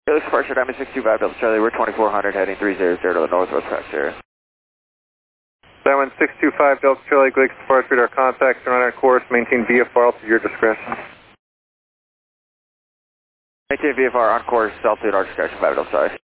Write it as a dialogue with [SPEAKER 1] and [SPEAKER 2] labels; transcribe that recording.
[SPEAKER 1] Helix departure, Diamond 625 Delta Charlie, we're 2400 heading 300 to the northwest crest area.
[SPEAKER 2] Diamond 625 Delta Charlie, Helix departure, radar contacts, run on course, maintain VFR to your discretion.
[SPEAKER 1] Maintain VFR on course, altitude our discretion, 5 Delta Charlie.